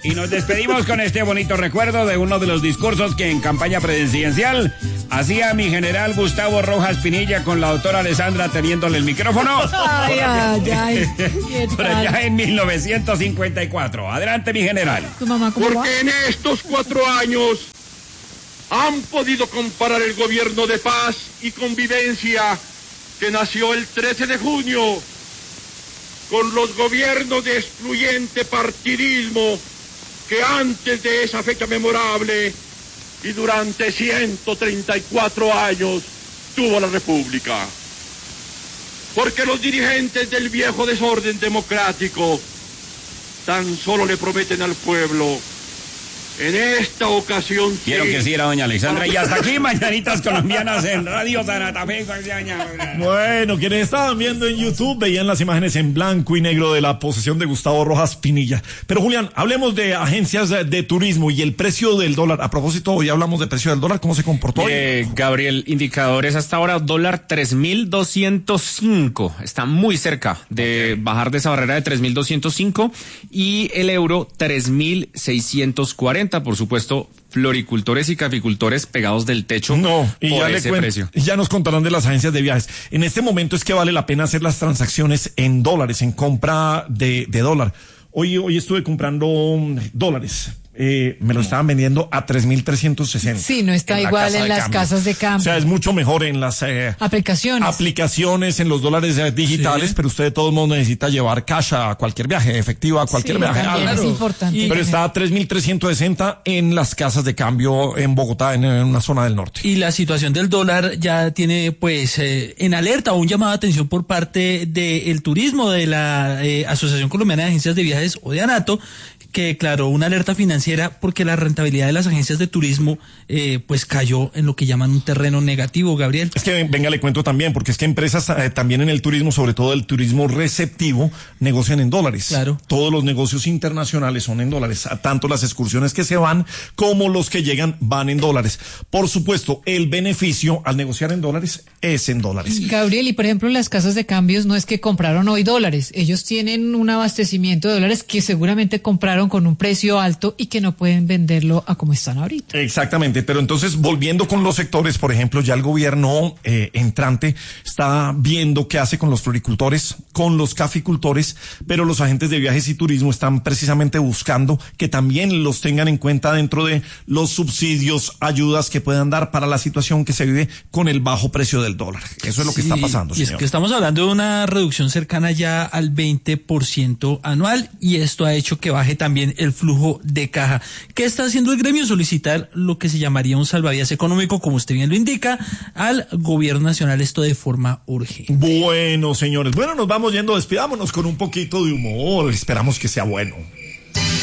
Y nos despedimos con este bonito recuerdo de uno de los discursos que en campaña presidencial hacía mi general Gustavo Rojas Pinilla con la doctora Alessandra teniéndole el micrófono. Ay. Por allá en 1954. Adelante, mi general. ¿Tu mamá cómo va? Porque en estos 4 años han podido comparar el gobierno de paz y convivencia que nació el 13 de junio con los gobiernos de excluyente partidismo que antes de esa fecha memorable y durante 134 años tuvo la República. Porque los dirigentes del viejo desorden democrático tan solo le prometen al pueblo, en esta ocasión Quiero que sí, era doña Alexandra. Y hasta aquí, Mañanitas Colombianas en Radio Santa Fe. Bueno, quienes estaban viendo en YouTube veían las imágenes en blanco y negro de la posesión de Gustavo Rojas Pinilla. Pero Julián, hablemos de agencias de turismo y el precio del dólar. A propósito, hoy hablamos del precio del dólar, ¿cómo se comportó hoy? Gabriel, indicadores hasta ahora, dólar 3.205. Está muy cerca de bajar de esa barrera de 3.205 y el euro 3.640. Por supuesto, floricultores y caficultores pegados del techo y por ya ese precio. Ya nos contarán de las agencias de viajes. En este momento es que vale la pena hacer las transacciones en dólares, en compra de dólar. Hoy estuve comprando dólares. Me lo estaban vendiendo a 3.360. Sí, no está igual en las casas de cambio. O sea, es mucho mejor en las aplicaciones, en los dólares digitales, pero usted de todos modos necesita llevar cash a cualquier viaje, efectivo a cualquier viaje. Es importante. Pero está a 3.360 en las casas de cambio en Bogotá, en una zona del norte. Y la situación del dólar ya tiene, pues, en alerta o un llamado de atención por parte del turismo de la Asociación Colombiana de Agencias de Viajes o de ANATO, que declaró una alerta financiera porque la rentabilidad de las agencias de turismo pues cayó en lo que llaman un terreno negativo, Gabriel. Es que venga, le cuento también, porque es que empresas también en el turismo, sobre todo el turismo receptivo, negocian en dólares. Claro. Todos los negocios internacionales son en dólares, tanto las excursiones que se van como los que llegan van en dólares. Por supuesto, el beneficio al negociar en dólares es en dólares. Gabriel, y por ejemplo las casas de cambios no es que compraron hoy dólares, ellos tienen un abastecimiento de dólares que seguramente compraron con un precio alto y que no pueden venderlo a como están ahorita. Exactamente, pero entonces volviendo con los sectores, por ejemplo, ya el gobierno entrante está viendo qué hace con los floricultores, con los caficultores, pero los agentes de viajes y turismo están precisamente buscando que también los tengan en cuenta dentro de los subsidios, ayudas que puedan dar para la situación que se vive con el bajo precio del dólar. Eso es lo que está pasando, señor. Y es que estamos hablando de una reducción cercana ya al 20% anual y esto ha hecho que baje también el flujo de caja. ¿Qué está haciendo el gremio? Solicitar lo que se llamaría un salvavidas económico, como usted bien lo indica, al gobierno nacional, esto de forma urgente. Bueno, señores, nos vamos yendo, despidámonos con un poquito de humor, esperamos que sea bueno.